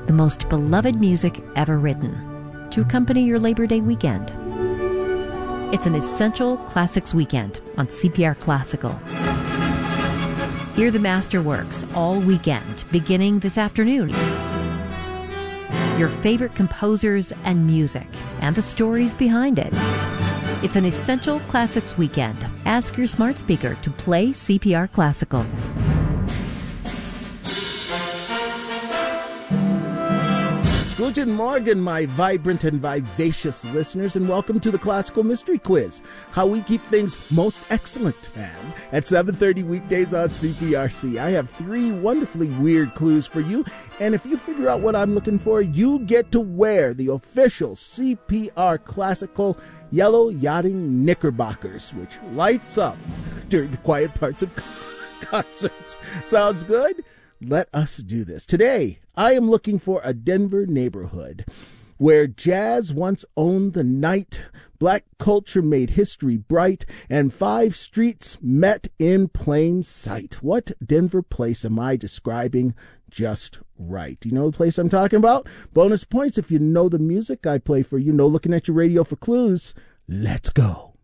the most beloved music ever written, to accompany your Labor Day weekend. It's an Essential Classics weekend on CPR Classical. Hear the masterworks all weekend, beginning this afternoon. Your favorite composers and music, and the stories behind it. It's an Essential Classics weekend. Ask your smart speaker to play CPR Classical. Guten Morgen, my vibrant and vivacious listeners, and welcome to the Classical Mystery Quiz, how we keep things most excellent, man. At 7:30 weekdays on CPRC, I have 3 wonderfully weird clues for you, and if you figure out what I'm looking for, you get to wear the official CPR Classical yellow yachting knickerbockers, which lights up during the quiet parts of concerts. Sounds good? Let us do this. Today, I am looking for a Denver neighborhood where jazz once owned the night, black culture made history bright, and 5 streets met in plain sight. What Denver place am I describing just right? Do you know the place I'm talking about? Bonus points if you know the music I play for you. No looking at your radio for clues. Let's go.